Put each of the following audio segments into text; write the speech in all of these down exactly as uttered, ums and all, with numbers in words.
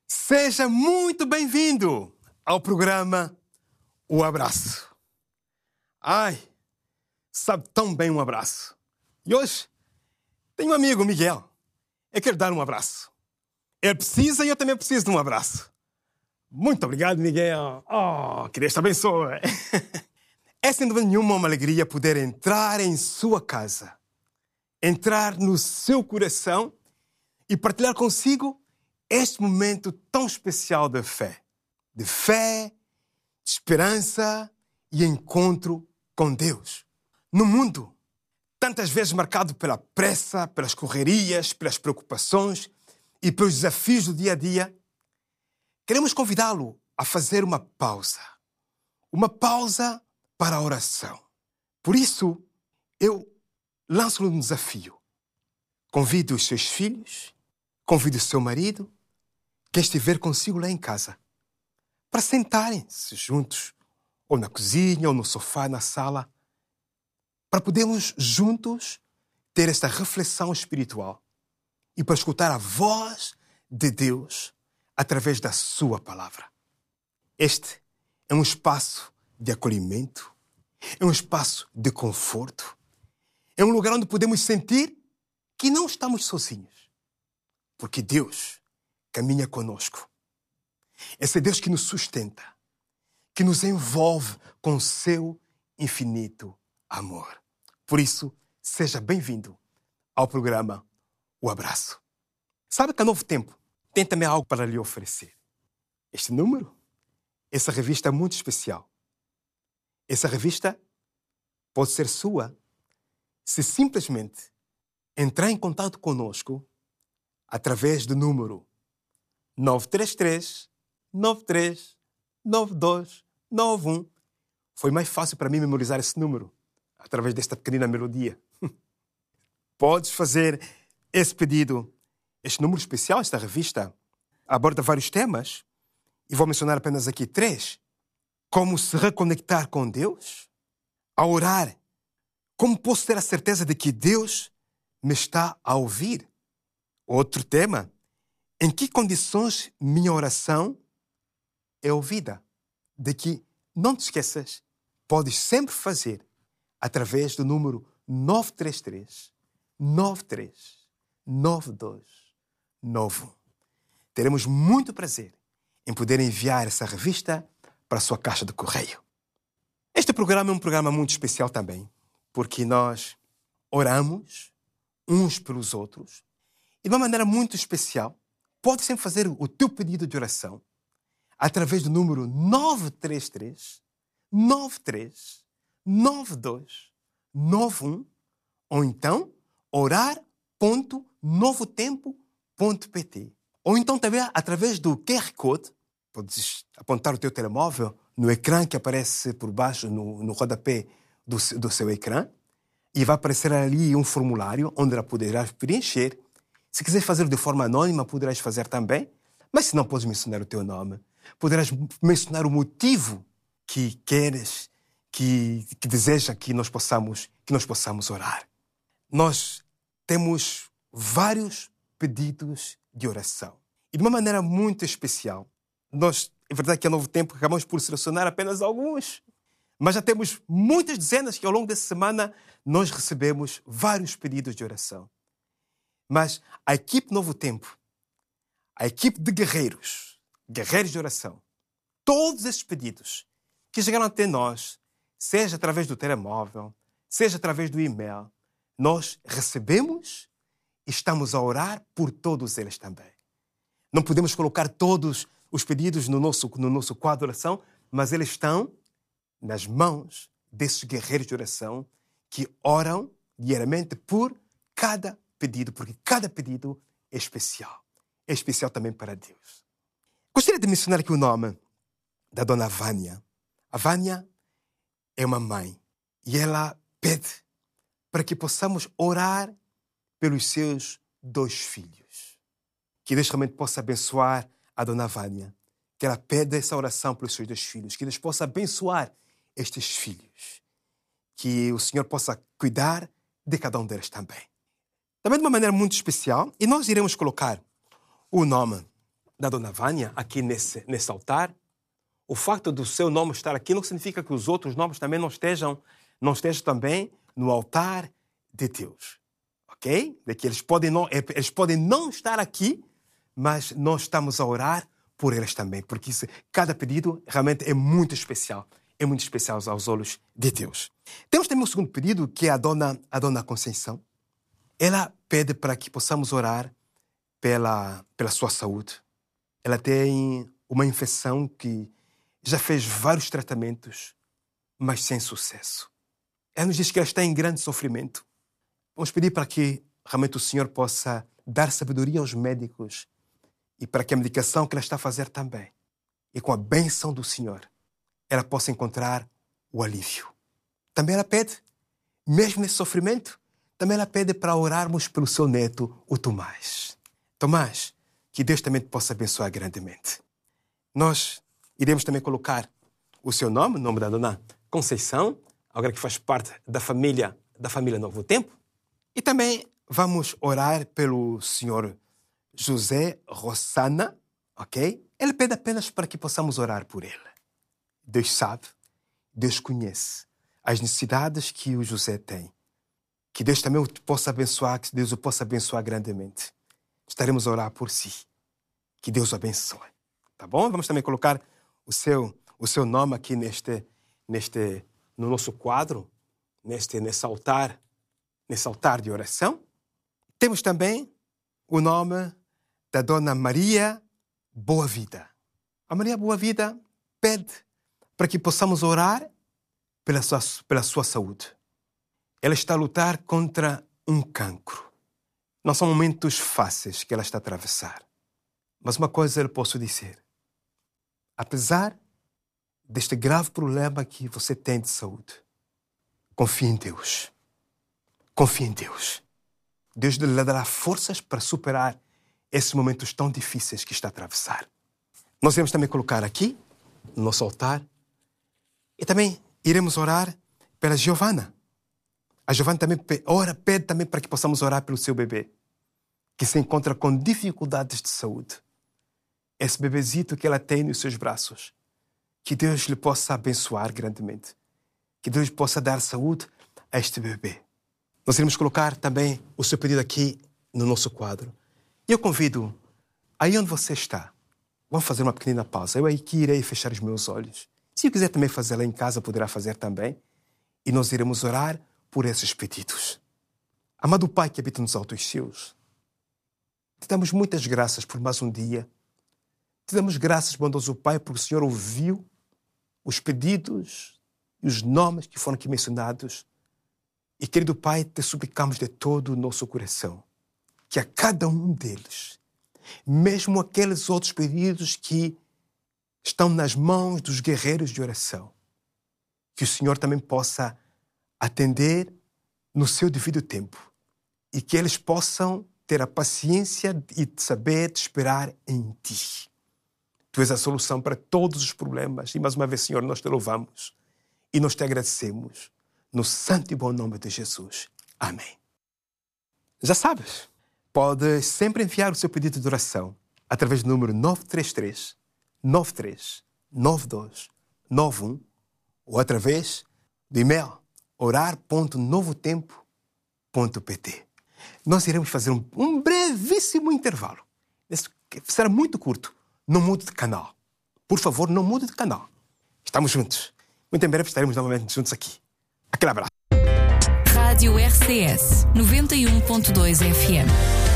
Seja muito bem-vindo ao programa O Abraço. Ai, sabe tão bem um abraço. E hoje tenho um amigo, Miguel. Eu quero dar um abraço. Ele precisa e eu também preciso de um abraço. Muito obrigado, Miguel. Oh, que Deus te abençoe. É sem dúvida nenhuma uma alegria poder entrar em sua casa, entrar no seu coração e partilhar consigo este momento tão especial de fé. De fé, de esperança e encontro com Deus. No mundo, tantas vezes marcado pela pressa, pelas correrias, pelas preocupações e pelos desafios do dia a dia, queremos convidá-lo a fazer uma pausa. Uma pausa para a oração. Por isso, eu lanço-lhe um desafio. Convide os seus filhos, convide o seu marido, quem estiver consigo lá em casa, para sentarem-se juntos, ou na cozinha, ou no sofá, na sala, para podermos juntos ter esta reflexão espiritual e para escutar a voz de Deus através da sua palavra. Este é um espaço de acolhimento, é um espaço de conforto, é um lugar onde podemos sentir que não estamos sozinhos, porque Deus caminha conosco. Esse Deus que nos sustenta, que nos envolve com o seu infinito amor. Por isso, seja bem-vindo ao programa O Abraço. Sabe que a Novo Tempo tem também algo para lhe oferecer. Este número, essa revista é muito especial. Essa revista pode ser sua se simplesmente entrar em contato conosco através do número nove três três, nove três, nove dois, nove um. Foi mais fácil para mim memorizar esse número através desta pequenina melodia. Podes fazer esse pedido. Este número especial, esta revista, aborda vários temas e vou mencionar apenas aqui três. Como se reconectar com Deus, a orar. Como posso ter a certeza de que Deus me está a ouvir? Outro tema, em que condições minha oração é ouvida? De que, não te esqueças, podes sempre fazer através do número nove três três, nove três, nove dois, nove um. Teremos muito prazer em poder enviar essa revista para a sua caixa de correio. Este programa é um programa muito especial também, porque nós oramos uns pelos outros e de uma maneira muito especial, pode sempre fazer o teu pedido de oração através do número nove três três, nove três, nove dois, nove um ou então orar ponto novo tempo ponto pt ou então também através do Q R Code. Podes apontar o teu telemóvel no ecrã que aparece por baixo, no, no rodapé do, do seu ecrã, e vai aparecer ali um formulário onde ela poderás preencher. Se quiser fazer de forma anônima, poderás fazer também, mas se não, podes mencionar o teu nome. Poderás mencionar o motivo que queres, que, que deseja que nós possamos, que nós possamos orar. Nós temos vários pedidos de oração. E de uma maneira muito especial, nós, é verdade que há Novo Tempo acabamos por selecionar apenas alguns, mas já temos muitas dezenas que ao longo dessa semana nós recebemos vários pedidos de oração. Mas a equipe Novo Tempo, a equipe de guerreiros, guerreiros de oração, todos esses pedidos que chegaram até nós, seja através do telemóvel, seja através do e-mail, nós recebemos e estamos a orar por todos eles também. Não podemos colocar todos os pedidos no nosso, no nosso quadro de oração, mas eles estão nas mãos desses guerreiros de oração que oram diariamente por cada pedido, porque cada pedido é especial. É especial também para Deus. Gostaria de mencionar aqui o nome da dona Vânia. A Vânia é uma mãe e ela pede para que possamos orar pelos seus dois filhos. Que Deus realmente possa abençoar a dona Vânia, que ela pede essa oração pelos seus dois filhos, que Deus possa abençoar estes filhos, que o Senhor possa cuidar de cada um deles também. Também de uma maneira muito especial, e nós iremos colocar o nome da Dona Vânia aqui nesse, nesse altar, o facto do seu nome estar aqui não significa que os outros nomes também não estejam, não estejam também no altar de Deus. Ok? De que eles podem, não, eles podem não estar aqui, mas nós estamos a orar por eles também, porque isso, cada pedido realmente é muito especial, é muito especial aos olhos de Deus. Temos também um segundo pedido, que é a Dona, a Dona Conceição. Ela pede para que possamos orar pela, pela sua saúde. Ela tem uma infecção que já fez vários tratamentos, mas sem sucesso. Ela nos diz que ela está em grande sofrimento. Vamos pedir para que realmente o Senhor possa dar sabedoria aos médicos e para que a medicação que ela está a fazer também, e com a bênção do Senhor, ela possa encontrar o alívio. Também ela pede, mesmo nesse sofrimento, também ela pede para orarmos pelo seu neto, o Tomás. Tomás, que Deus também te possa abençoar grandemente. Nós iremos também colocar o seu nome, o nome da Dona Conceição, agora que faz parte da família, da família Novo Tempo. E também vamos orar pelo senhor José Rossana, ok? Ele pede apenas para que possamos orar por ele. Deus sabe, Deus conhece as necessidades que o José tem. Que Deus também o possa abençoar, que Deus o possa abençoar grandemente. Estaremos a orar por si. Que Deus o abençoe. Tá bom? Vamos também colocar o seu, o seu nome aqui neste, neste, no nosso quadro, neste, nesse altar, nesse altar de oração. Temos também o nome da Dona Maria Boa Vida. A Maria Boa Vida pede para que possamos orar pela sua, pela sua saúde. Ela está a lutar contra um cancro. Não são momentos fáceis que ela está a atravessar. Mas uma coisa eu posso dizer. Apesar deste grave problema que você tem de saúde, confie em Deus. Confie em Deus. Deus lhe dará forças para superar esses momentos tão difíceis que está a atravessar. Nós iremos também colocar aqui, no nosso altar, e também iremos orar pela Giovana. A Giovana também ora, pede também para que possamos orar pelo seu bebê, que se encontra com dificuldades de saúde. Esse bebezito que ela tem nos seus braços, que Deus lhe possa abençoar grandemente. Que Deus possa dar saúde a este bebê. Nós iremos colocar também o seu pedido aqui no nosso quadro. E eu convido, aí onde você está, vamos fazer uma pequena pausa. Eu aqui irei fechar os meus olhos. Se eu quiser também fazer lá em casa, poderá fazer também. E nós iremos orar por esses pedidos. Amado Pai que habita nos altos céus, te damos muitas graças por mais um dia. Te damos graças, bondoso Pai, porque o Senhor ouviu os pedidos e os nomes que foram aqui mencionados. E, querido Pai, te suplicamos de todo o nosso coração que a cada um deles, mesmo aqueles outros pedidos que estão nas mãos dos guerreiros de oração, que o Senhor também possa atender no seu devido tempo e que eles possam ter a paciência e saber de esperar em Ti. Tu és a solução para todos os problemas. E mais uma vez, Senhor, nós te louvamos e nós te agradecemos no santo e bom nome de Jesus. Amém. Já sabes, pode sempre enviar o seu pedido de oração através do número nove três três, nove três nove dois nove um ou através do e-mail orar ponto novo tempo ponto pt. Nós iremos fazer um, um brevíssimo intervalo. Esse será muito curto. Não mude de canal. Por favor, não mude de canal. Estamos juntos. Muito em breve estaremos novamente juntos aqui. Aquele abraço. Rádio R C S noventa e um ponto dois F M.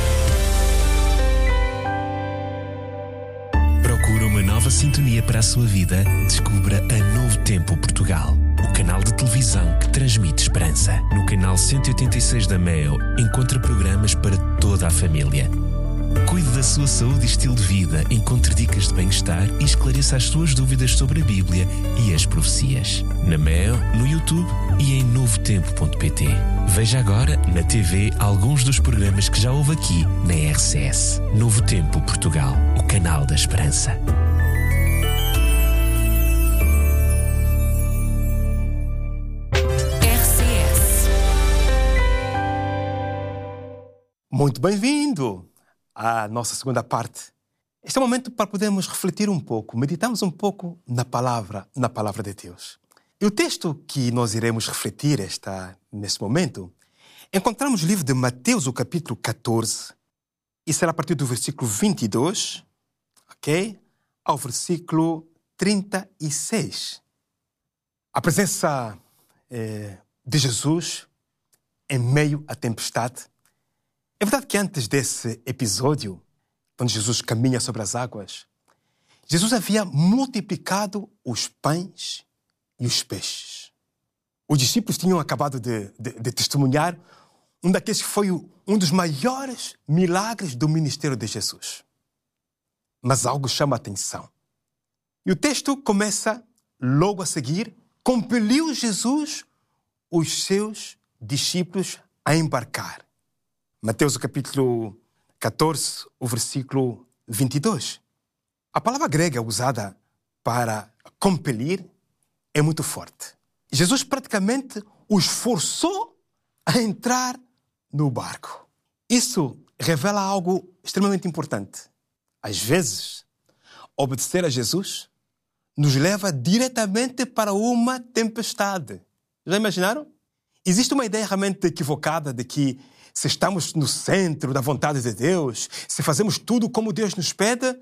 Procura uma nova sintonia para a sua vida? Descubra a Novo Tempo Portugal, o canal de televisão que transmite esperança. No canal cento e oitenta e seis da Meo, encontra programas para toda a família. Cuide da sua saúde e estilo de vida, encontre dicas de bem-estar e esclareça as suas dúvidas sobre a Bíblia e as profecias. Na Meo, no YouTube e em novo tempo ponto pt. Veja agora na T V alguns dos programas que já houve aqui na R C S. Novo Tempo Portugal, o canal da esperança. R C S. Muito bem-vindo à nossa segunda parte Este é o momento para podermos refletir um pouco, meditarmos um pouco na palavra, na palavra de Deus. E o texto que nós iremos refletir esta, neste momento, encontramos no livro de Mateus, o capítulo catorze, e será a partir do versículo vinte e dois, ok? Ao versículo trinta e seis. A presença eh, de Jesus em meio à tempestade. É verdade que antes desse episódio, quando Jesus caminha sobre as águas, Jesus havia multiplicado os pães e os peixes. Os discípulos tinham acabado de, de, de testemunhar um daqueles que foi um dos maiores milagres do ministério de Jesus. Mas algo chama a atenção. E o texto começa logo a seguir: compeliu Jesus os seus discípulos a embarcar. Mateus, capítulo catorze, o versículo vinte e dois. A palavra grega usada para compelir é muito forte. Jesus praticamente os forçou a entrar no barco. Isso revela algo extremamente importante. Às vezes, obedecer a Jesus nos leva diretamente para uma tempestade. Já imaginaram? Existe uma ideia realmente equivocada de que se estamos no centro da vontade de Deus, se fazemos tudo como Deus nos pede,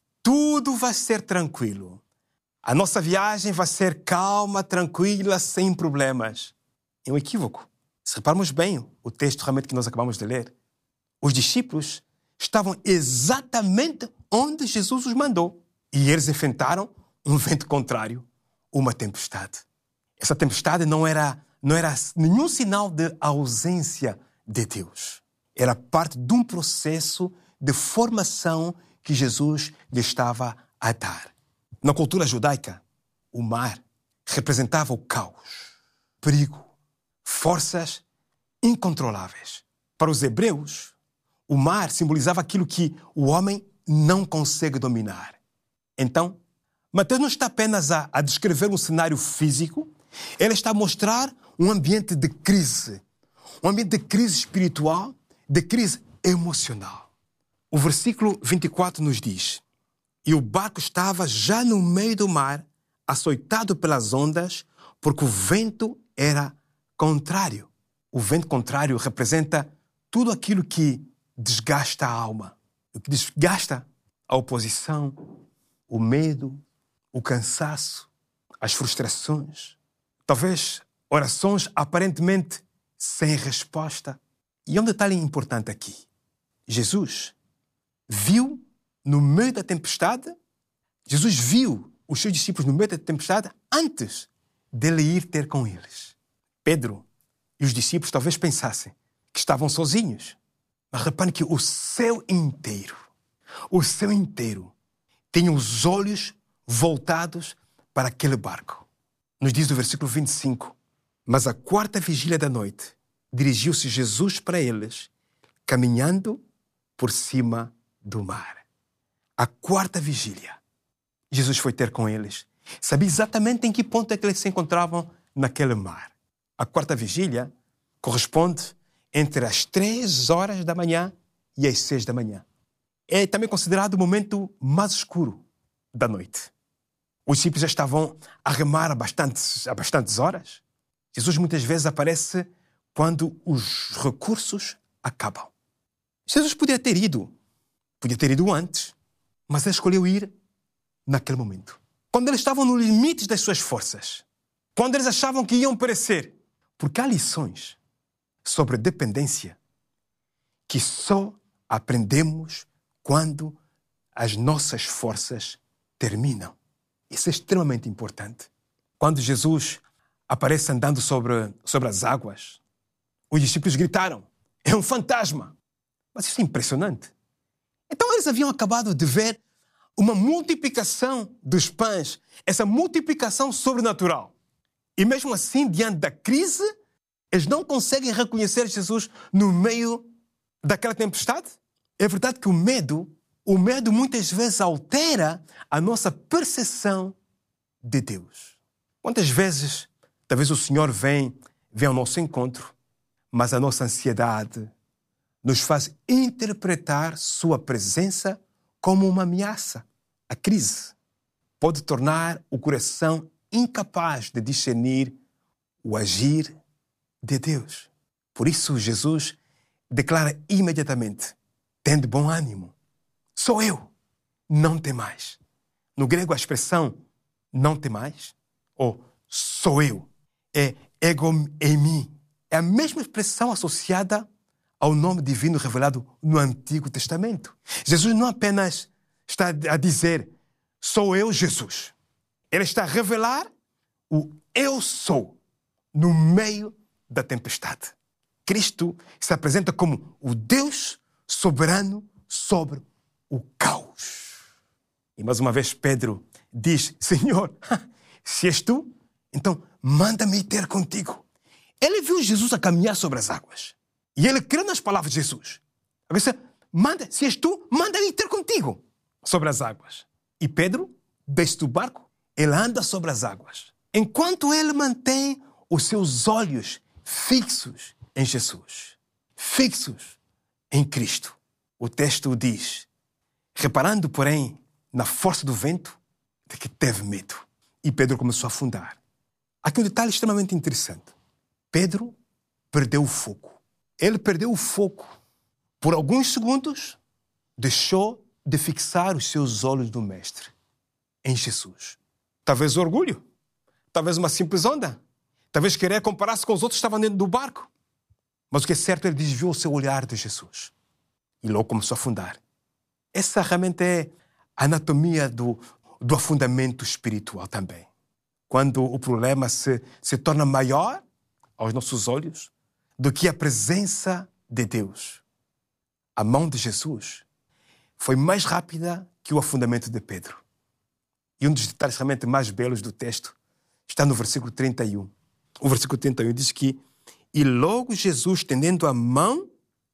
tudo vai ser tranquilo. A nossa viagem vai ser calma, tranquila, sem problemas. É um equívoco. Se repararmos bem o texto realmente que nós acabamos de ler, os discípulos estavam exatamente onde Jesus os mandou. E eles enfrentaram um vento contrário, uma tempestade. Essa tempestade não era, não era nenhum sinal de ausência de Deus. Era parte de um processo de formação que Jesus lhe estava a dar. Na cultura judaica, o mar representava o caos, perigo, forças incontroláveis. Para os hebreus, o mar simbolizava aquilo que o homem não consegue dominar. Então, Mateus não está apenas a, a descrever um cenário físico, ele está a mostrar um ambiente de crise, um ambiente de crise espiritual, de crise emocional. O versículo vinte e quatro nos diz: e o barco estava já no meio do mar, açoitado pelas ondas, porque o vento era contrário. O vento contrário representa tudo aquilo que desgasta a alma, o que desgasta a oposição, o medo, o cansaço, as frustrações, talvez orações aparentemente sem resposta. E há um detalhe importante aqui. Jesus viu no meio da tempestade, Jesus viu os seus discípulos no meio da tempestade antes dele ir ter com eles. Pedro e os discípulos talvez pensassem que estavam sozinhos. Mas reparem que o céu inteiro, o céu inteiro, tinha os olhos voltados para aquele barco. Nos diz o versículo vinte e cinco, mas à quarta vigília da noite, dirigiu-se Jesus para eles, caminhando por cima do mar. A quarta vigília, Jesus foi ter com eles. Sabia exatamente em que ponto é que eles se encontravam naquele mar. A quarta vigília corresponde entre as três horas da manhã e as seis da manhã. É também considerado o momento mais escuro da noite. Os discípulos já estavam a remar há bastantes, há bastantes horas. Jesus muitas vezes aparece quando os recursos acabam. Jesus podia ter ido, podia ter ido antes, mas ele escolheu ir naquele momento. Quando eles estavam nos limites das suas forças, quando eles achavam que iam perecer. Porque há lições sobre dependência que só aprendemos quando as nossas forças terminam. Isso é extremamente importante. Quando Jesus aparece andando sobre, sobre as águas, os discípulos gritaram: é um fantasma! Mas isso é impressionante. Então eles haviam acabado de ver uma multiplicação dos pães, essa multiplicação sobrenatural. E mesmo assim, diante da crise, eles não conseguem reconhecer Jesus no meio daquela tempestade. É verdade que o medo, o medo muitas vezes altera a nossa percepção de Deus. Quantas vezes, talvez o Senhor vem, vem ao nosso encontro, mas a nossa ansiedade nos faz interpretar sua presença como uma ameaça. A crise pode tornar o coração incapaz de discernir o agir de Deus. Por isso, Jesus declara imediatamente: tende bom ânimo. Sou eu, não temais. No grego, a expressão não temais, ou sou eu, é ego eimi. É a mesma expressão associada ao nome divino revelado no Antigo Testamento. Jesus não apenas está a dizer sou eu, Jesus. Ele está a revelar o eu sou no meio da tempestade. Cristo se apresenta como o Deus soberano sobre o caos. E mais uma vez Pedro diz: Senhor, se és tu, então manda-me ir ter contigo. Ele viu Jesus a caminhar sobre as águas. E ele creu nas palavras de Jesus. Agora, se, manda, se és tu, manda-me ir ter contigo sobre as águas. E Pedro desce do barco, ele anda sobre as águas. Enquanto ele mantém os seus olhos fixos em Jesus, fixos em Cristo. O texto diz: reparando, porém, na força do vento, de que teve medo. E Pedro começou a afundar. Aqui um detalhe extremamente interessante. Pedro perdeu o foco. Ele perdeu o foco. Por alguns segundos, deixou de fixar os seus olhos no Mestre, em Jesus. Talvez orgulho, talvez uma simples onda, talvez querer comparar-se com os outros que estavam dentro do barco. Mas o que é certo, ele desviou o seu olhar de Jesus. E logo começou a afundar. Essa realmente é a anatomia do, do afundamento espiritual também. Quando o problema se, se torna maior aos nossos olhos do que a presença de Deus. A mão de Jesus foi mais rápida que o afundamento de Pedro. E um dos detalhes realmente mais belos do texto está no versículo trinta e um. O versículo trinta e um diz que: e logo Jesus, estendendo a mão,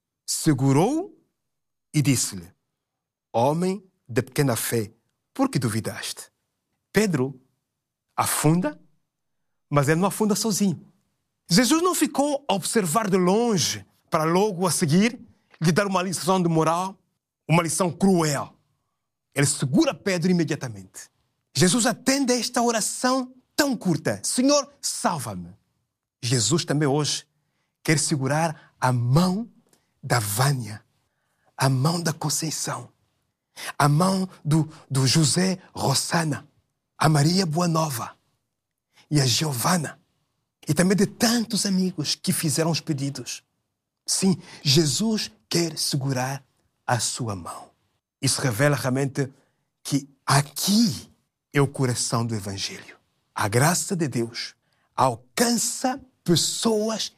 segurou e disse-lhe: homem de pequena fé, por que duvidaste? Pedro afunda, mas ele não afunda sozinho. Jesus não ficou a observar de longe para logo a seguir lhe dar uma lição de moral, uma lição cruel. Ele segura Pedro imediatamente. Jesus atende a esta oração tão curta: Senhor, salva-me. Jesus também hoje quer segurar a mão da Vânia, a mão da Conceição, a mão do, do José Rossana, a Maria Boanova e a Giovana, e também de tantos amigos que fizeram os pedidos. Sim, Jesus quer segurar a sua mão. Isso revela realmente que aqui é o coração do Evangelho. A graça de Deus alcança pessoas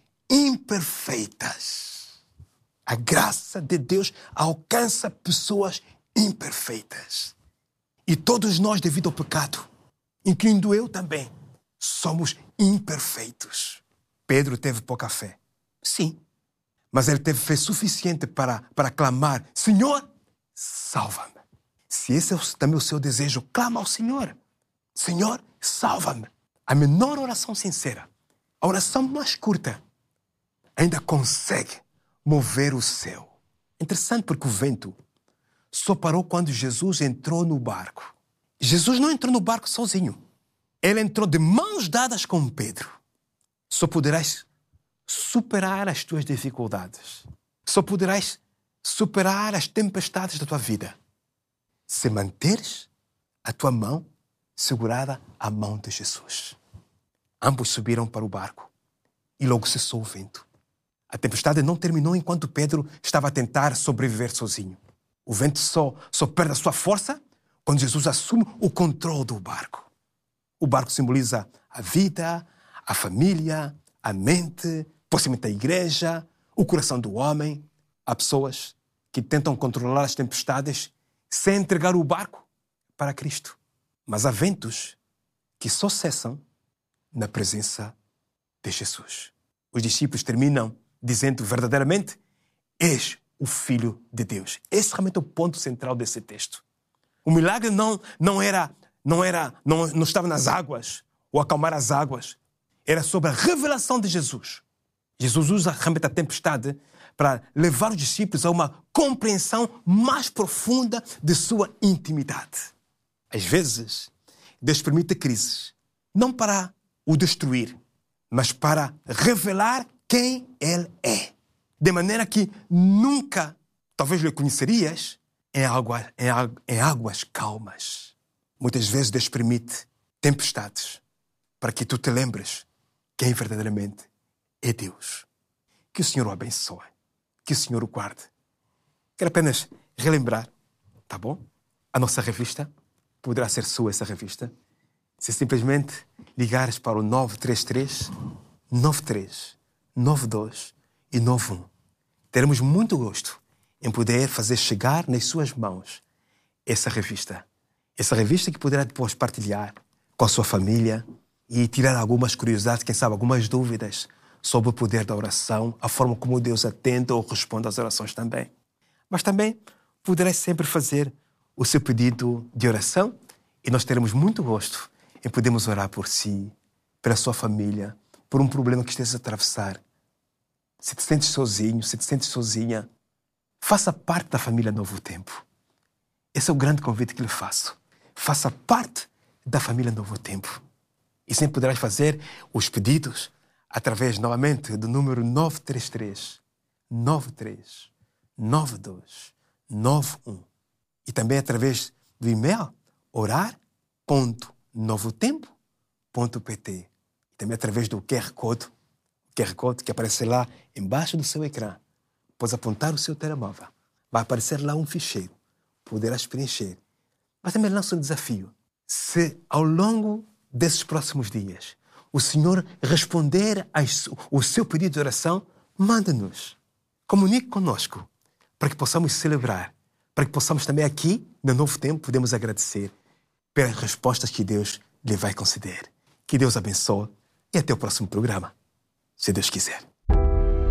imperfeitas. A graça de Deus alcança pessoas imperfeitas. E todos nós, devido ao pecado, incluindo eu também, somos imperfeitos. Pedro teve pouca fé. Sim. Mas ele teve fé suficiente para, para clamar: Senhor, salva-me. Se esse é também o seu desejo, clama ao Senhor. Senhor, salva-me. A menor oração sincera, a oração mais curta, ainda consegue mover o céu. Interessante, porque o vento só parou quando Jesus entrou no barco. Jesus não entrou no barco sozinho. Ele entrou de mãos dadas com Pedro. Só poderás superar as tuas dificuldades. Só poderás superar as tempestades da tua vida se manteres a tua mão segurada à mão de Jesus. Ambos subiram para o barco e logo cessou o vento. A tempestade não terminou enquanto Pedro estava a tentar sobreviver sozinho. O vento só, só perde a sua força quando Jesus assume o controle do barco. O barco simboliza a vida, a família, a mente, possivelmente a igreja, o coração do homem. Há pessoas que tentam controlar as tempestades sem entregar o barco para Cristo. Mas há ventos que só cessam na presença de Jesus. Os discípulos terminam dizendo verdadeiramente: és o Filho de Deus. Esse realmente é o ponto central desse texto. O milagre não, não era, não era, não, não estava nas águas ou acalmar as águas. Era sobre a revelação de Jesus. Jesus usa realmente a tempestade para levar os discípulos a uma compreensão mais profunda de sua intimidade. Às vezes, Deus permite crises, não para o destruir, mas para revelar quem Ele é. De maneira que nunca, talvez, lhe conhecerias em, água, em, em águas calmas. Muitas vezes Deus permite tempestades para que tu te lembres quem verdadeiramente é Deus. Que o Senhor o abençoe, que o Senhor o guarde. Quero apenas relembrar, tá bom? A nossa revista, poderá ser sua essa revista, se simplesmente ligares para o nove três três, nove três, nove dois e nove um. Teremos muito gosto em poder fazer chegar nas suas mãos essa revista. Essa revista que poderá depois partilhar com a sua família e tirar algumas curiosidades, quem sabe algumas dúvidas sobre o poder da oração, a forma como Deus atende ou responde às orações também. Mas também poderá sempre fazer o seu pedido de oração e nós teremos muito gosto em podermos orar por si, pela sua família, por um problema que esteja a atravessar. Se te sentes sozinho, se te sentes sozinha, faça parte da família Novo Tempo. Esse é o grande convite que lhe faço. Faça parte da família Novo Tempo. E sempre poderás fazer os pedidos através, novamente, do número nove três três, nove três, nove dois, nove um. E também através do e-mail orar ponto novotempo ponto pt. E também através do Q R Code, Q R Code que aparece lá embaixo do seu ecrã. Pode apontar o seu telemóvel. Vai aparecer lá um ficheiro. Poderás preencher. Mas também lança um desafio. Se ao longo desses próximos dias o Senhor responder ao seu pedido de oração, manda-nos. Comunique conosco para que possamos celebrar, para que possamos também aqui, no Novo Tempo, podemos agradecer pelas respostas que Deus lhe vai conceder. Que Deus abençoe e até o próximo programa, se Deus quiser.